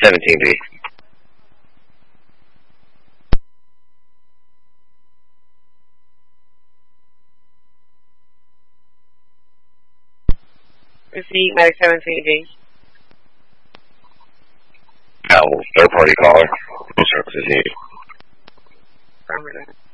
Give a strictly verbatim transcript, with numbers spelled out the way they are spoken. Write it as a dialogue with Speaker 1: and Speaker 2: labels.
Speaker 1: seventeen B.
Speaker 2: Receipt, Medic seventeen B.
Speaker 1: Oh, third party caller. No services needed.
Speaker 2: Affirmative.